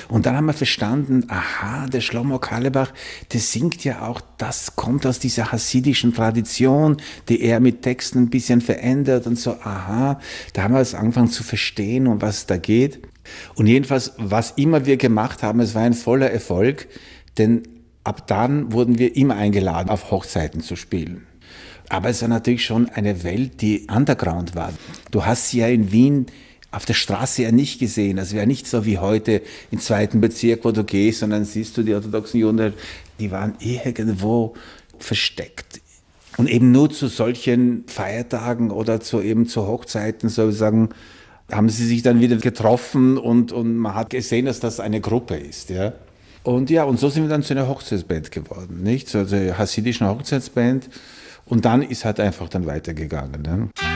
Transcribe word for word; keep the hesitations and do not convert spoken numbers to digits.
Und dann haben wir verstanden, aha, der Shlomo Carlebach, der singt ja auch, das kommt aus dieser hasidischen Tradition, die er mit Texten ein bisschen verändert und so, aha, da haben wir es angefangen zu verstehen, um was es da geht. Und jedenfalls, was immer wir gemacht haben, es war ein voller Erfolg, denn ab dann wurden wir immer eingeladen, auf Hochzeiten zu spielen. Aber es war natürlich schon eine Welt, die Underground war. Du hast sie ja in Wien auf der Straße ja nicht gesehen. Also wäre nicht so wie heute im zweiten Bezirk, wo du gehst, sondern siehst du die orthodoxen Juden, die waren irgendwo versteckt. Und eben nur zu solchen Feiertagen oder zu eben zu Hochzeiten sozusagen haben sie sich dann wieder getroffen und, und man hat gesehen, dass das eine Gruppe ist, ja. Und ja, und so sind wir dann zu einer Hochzeitsband geworden, nicht? So eine hasidische Hochzeitsband. Und dann ist halt einfach dann weitergegangen. Ne?